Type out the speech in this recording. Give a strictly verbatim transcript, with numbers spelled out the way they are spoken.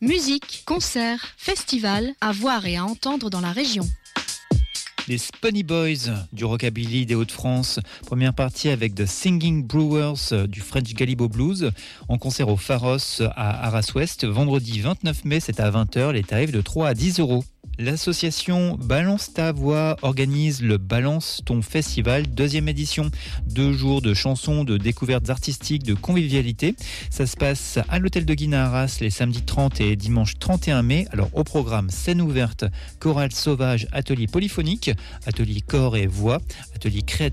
Musique, concerts, festivals, à voir et à entendre dans la région. Les Spunny Boys du rockabilly des Hauts-de-France. Première partie avec The Singing Brewers du French Galibo Blues en concert au Pharos à Arras-Ouest. Vendredi vingt-neuf mai, c'est à vingt heures. Les tarifs de trois à dix euros. L'association Balance ta voix organise le Balance ton festival, deuxième édition. Deux jours de chansons, de découvertes artistiques, de convivialité. Ça se passe à l'hôtel de Guine à Arras les samedis trente et dimanche trente et un mai. Alors au programme, scène ouverte, chorale sauvage, atelier polyphonique, atelier corps et voix, atelier créatif.